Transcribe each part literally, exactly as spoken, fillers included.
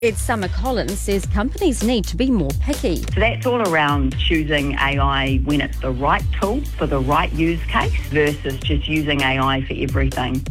Ed Summer Collins says companies need to be more picky. So that's all around choosing A I when it's the right tool for the right use case versus just using A I for everything.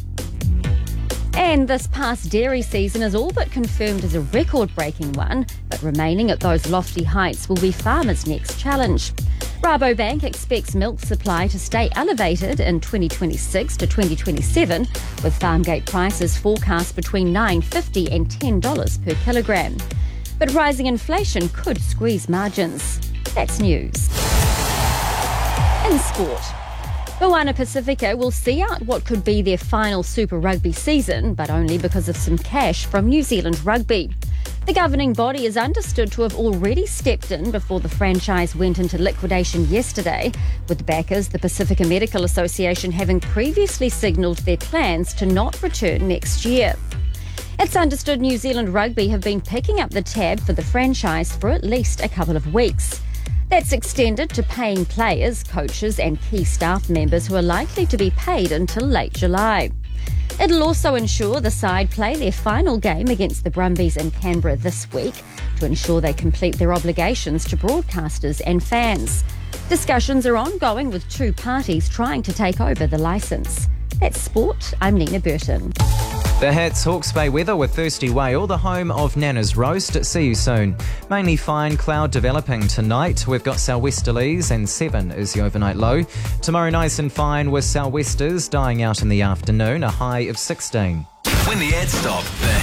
And this past dairy season is all but confirmed as a record-breaking one, but remaining at those lofty heights will be farmers' next challenge. Rabobank expects milk supply to stay elevated in twenty twenty-six to twenty twenty-seven, with farmgate prices forecast between nine dollars fifty and ten dollars per kilogram. But rising inflation could squeeze margins. That's news. In sport, Moana Pacifica will see out what could be their final Super Rugby season, but only because of some cash from New Zealand Rugby. The governing body is understood to have already stepped in before the franchise went into liquidation yesterday, with backers, the Pacifica Medical Association, having previously signalled their plans to not return next year. It's understood New Zealand Rugby have been picking up the tab for the franchise for at least a couple of weeks. That's extended to paying players, coaches and key staff members who are likely to be paid until late July. It'll also ensure the side play their final game against the Brumbies in Canberra this week to ensure they complete their obligations to broadcasters and fans. Discussions are ongoing with two parties trying to take over the licence. That's sport. I'm Nina Burton. The Hits Hawke's Bay weather with Thirsty Whale, the home of Nana's Roast. See you soon. Mainly fine cloud developing tonight. We've got sou'westerlies and seven is the overnight low. Tomorrow nice and fine with sou'westers dying out in the afternoon, a high of sixteen. When the ads stop, the